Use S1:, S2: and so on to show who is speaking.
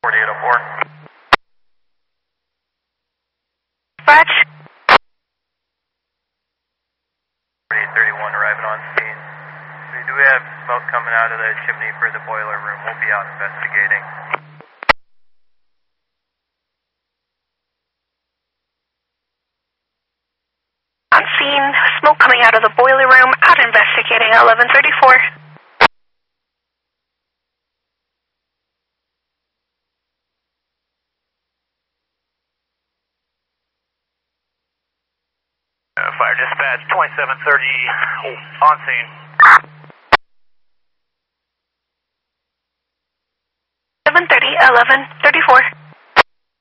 S1: 4804.
S2: Dispatch.
S1: 4831 arriving on scene. Do we have smoke coming out of the chimney for the boiler room? We'll be out investigating.
S2: On scene, smoke coming out of the boiler room, out investigating at 1134.
S1: Fire dispatch 2730 on scene.
S2: 730, 1134.